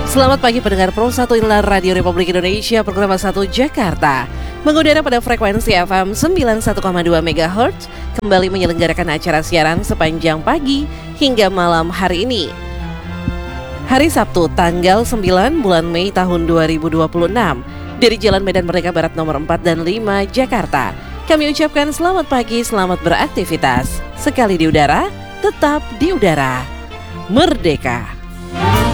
Selamat pagi pendengar Pro 1 inilah Radio Republik Indonesia program 1 Jakarta. Mengudara pada frekuensi FM 91,2 MHz kembali menyelenggarakan acara siaran sepanjang pagi hingga malam hari ini. Hari Sabtu tanggal 9 bulan Mei tahun 2026 dari Jalan Medan Merdeka Barat nomor 4 dan 5 Jakarta. Kami ucapkan selamat pagi, selamat beraktivitas. Sekali di udara, tetap di udara. Merdeka.